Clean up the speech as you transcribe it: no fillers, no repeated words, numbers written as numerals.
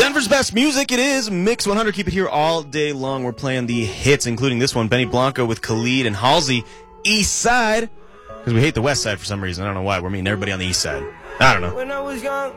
Denver's best music, it is Mix 100. Keep it here all day long. We're playing the hits, including this one, Benny Blanco with Khalid and Halsey, East Side. Because we hate the West Side for some reason. I don't know why. We're meeting everybody on the East Side. I don't know.